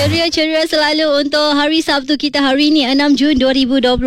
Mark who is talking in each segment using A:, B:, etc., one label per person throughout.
A: Ceria selalu untuk hari Sabtu kita hari ni 6 Jun 2026.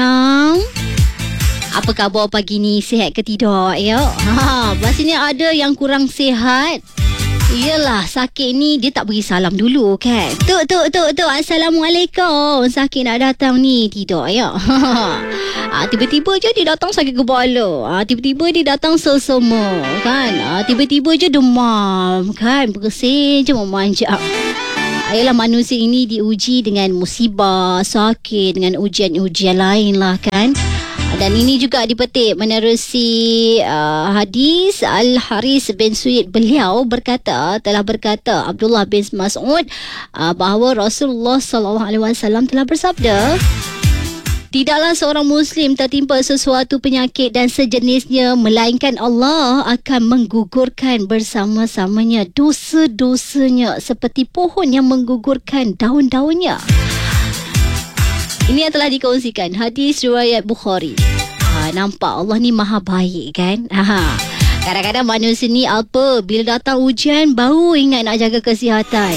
A: Apa khabar pagi ni? Sihat ke tidak? Ya. Pastinya ada yang kurang sihat. Yelah, sakit ni dia tak beri salam dulu kan. Tuk. Assalamualaikum. Sakit nak datang ni. Tidak ya. Tiba-tiba je dia datang sakit kepala. Tiba-tiba dia datang selsema kan. Tiba-tiba je demam kan. Bersin je memanjak. Ayolah, manusia ini diuji dengan musibah, sakit, dengan ujian-ujian lain lah kan. Dan ini juga dipetik menerusi hadis Al-Haris bin Suid. Beliau telah berkata Abdullah bin Mas'ud bahawa Rasulullah SAW telah bersabda, tidaklah seorang Muslim tertimpa sesuatu penyakit dan sejenisnya, melainkan Allah akan menggugurkan bersama-samanya dosa-dosanya seperti pohon yang menggugurkan daun-daunnya. Ini yang telah dikongsikan hadis riwayat Bukhari. Nampak Allah ni maha baik kan. Kadang-kadang manusia ni bila datang ujian baru ingat nak jaga kesihatan.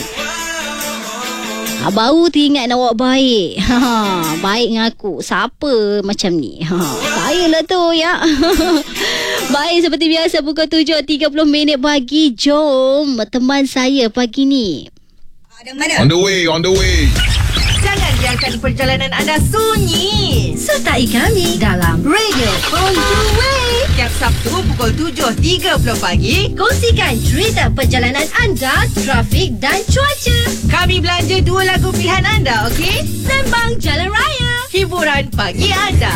A: Baru teringat nak buat baik. Baik dengan aku. Siapa macam ni? Saya lah tu ya. Baik, seperti biasa pukul 7.30 pagi. Jom teman saya pagi ni.
B: On the way.
C: Jangan biarkan perjalanan anda sunyi. Sertai kami dalam Radio On The Way. Tiap Sabtu pukul 7.30 pagi. Kongsikan cerita perjalanan anda, trafik dan cuaca. Kami belanja 2 lagu pilihan anda, okey? Sembang Jalan Raya. Hiburan pagi anda.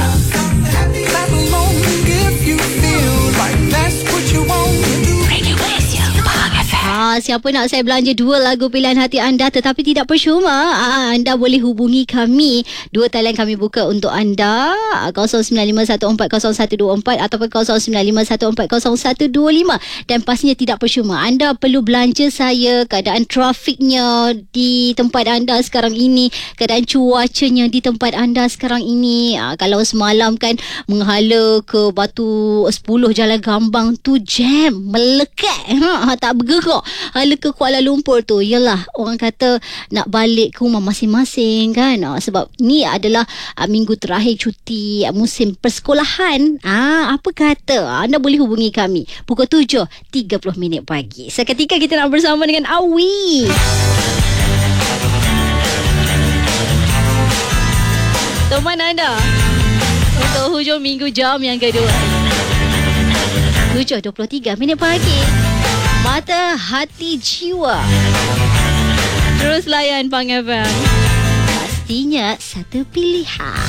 A: Siapa nak saya belanja 2 lagu pilihan hati anda tetapi tidak percuma, anda boleh hubungi kami. 2 talian kami buka untuk anda, 0951400124 ataupun 0951400125. Dan pastinya tidak percuma, anda perlu belanja saya keadaan trafiknya di tempat anda sekarang ini, keadaan cuacanya di tempat anda sekarang ini. Kalau semalam kan menghala ke Batu 10 Jalan Gambang tu jam melekat, tak bergerak. Hala ke Kuala Lumpur tu, yelah, orang kata nak balik ke rumah masing-masing kan. Sebab ni adalah minggu terakhir cuti musim persekolahan. Apa kata? Anda boleh hubungi kami pukul 7.30 pagi. Seketika kita nak bersama dengan Awi. Teman anda untuk hujung minggu jam yang kedua. 7.23 pagi. Mata hati jiwa. Terus layan Pang FM. Pastinya satu pilihan.